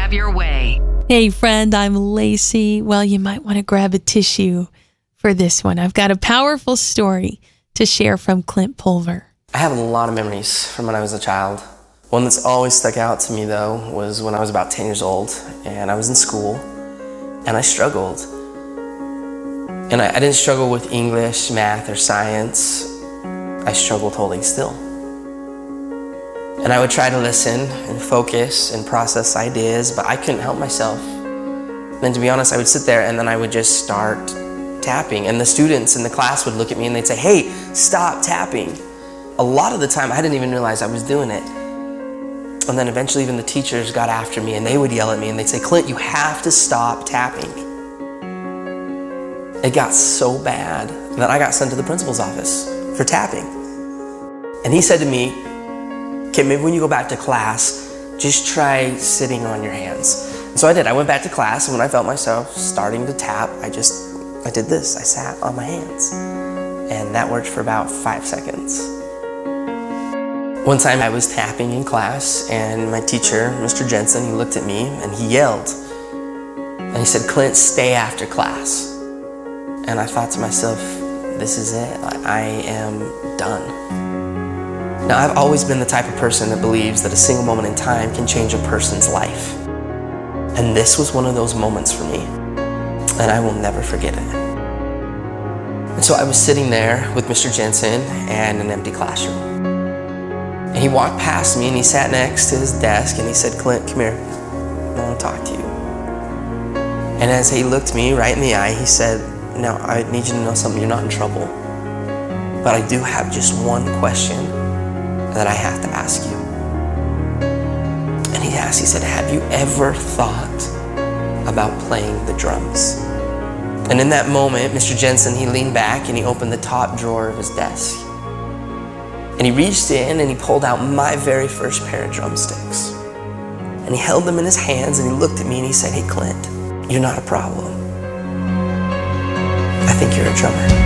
have your way. Hey friend, I'm Lacey. Well, you might want to grab a tissue for this one. I've got a powerful story to share from Clint Pulver. I have a lot of memories from when I was a child. One that's always stuck out to me though was when I was about 10 years old and I was in school and I struggled. And I didn't struggle with English, math, or science. I struggled holding still. And I would try to listen and focus and process ideas, but I couldn't help myself. And to be honest, I would sit there and then I would just start tapping. And the students in the class would look at me and they'd say, "Hey, stop tapping." A lot of the time, I didn't even realize I was doing it. And then eventually even the teachers got after me and they would yell at me and they'd say, "Clint, you have to stop tapping." It got so bad that I got sent to the principal's office for tapping. And he said to me, "Okay, maybe when you go back to class, just try sitting on your hands." And so I did. I went back to class, and when I felt myself starting to tap, I did this. I sat on my hands. And that worked for about 5 seconds. One time I was tapping in class, and my teacher, Mr. Jensen, he looked at me and he yelled. And he said, "Clint, stay after class." And I thought to myself, this is it. I am done. Now, I've always been the type of person that believes that a single moment in time can change a person's life. And this was one of those moments for me, and I will never forget it. And so I was sitting there with Mr. Jensen and an empty classroom. And he walked past me and he sat next to his desk and he said, "Clint, come here. I want to talk to you." And as he looked me right in the eye, he said, "Now, I need you to know something. You're not in trouble. But I do have just one question that I have to ask you." And he asked, he said, "Have you ever thought about playing the drums?" And in that moment, Mr. Jensen, he leaned back and he opened the top drawer of his desk. And he reached in and he pulled out my very first pair of drumsticks. And he held them in his hands and he looked at me and he said, "Hey, Clint, you're not a problem. I think you're a drummer."